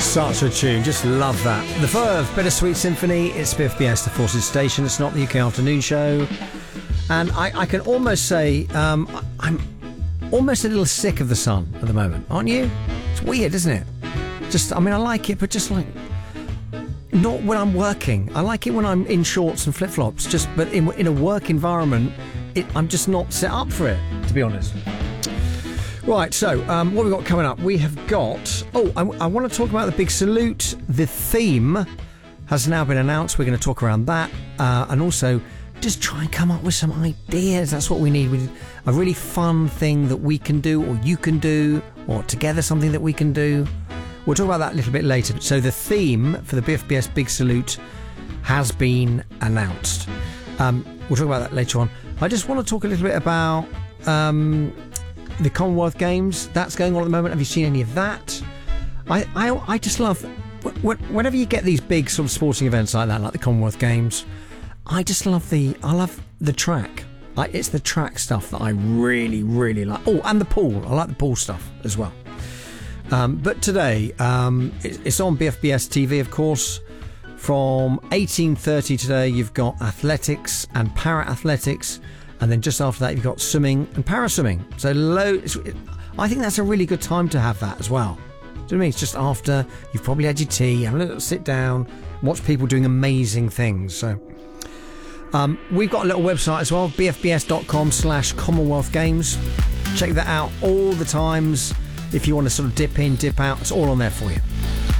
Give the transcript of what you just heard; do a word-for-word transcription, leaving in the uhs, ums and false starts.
Such a tune, just love that. The Verve, Bittersweet Symphony, it's B F B S, the Forces Station, it's not the U K Afternoon Show. And I, I can almost say, um, I'm almost a little sick of the sun at the moment, aren't you? It's weird, isn't it? Just, I mean, I like it, but just like, not when I'm working. I like it when I'm in shorts and flip-flops, just, but in, in a work environment, it, I'm just not set up for it, to be honest. Right, so um, what have we got coming up? We have got... Oh, I, I want to talk about the big salute. The theme has now been announced. We're going to talk around that. Uh, and also, just try and come up with some ideas. That's what we need. We need a really fun thing that we can do, or you can do, or together something that we can do. We'll talk about that a little bit later. So the theme for the B F B S Big Salute has been announced. Um, we'll talk about that later on. I just want to talk a little bit about... Um, the Commonwealth Games that's going on at the moment. Have you seen any of that? I I, I just love whenever you get these big sort of sporting events like that, like the Commonwealth Games. I just love the I love the track. Like, it's the track stuff that I really really like. Oh, and the pool. I like the pool stuff as well. Um, but today um, it, it's on B F B S T V, of course. From eighteen thirty today, you've got athletics and para athletics. And then just after that, you've got swimming and paraswimming. So low, I think that's a really good time to have that as well. Do you know what I mean? It's just after you've probably had your tea, have a little sit down, watch people doing amazing things. So um, we've got a little website as well, bfbs.com slash Commonwealth Games. Check that out all the times. If you want to sort of dip in, dip out, it's all on there for you.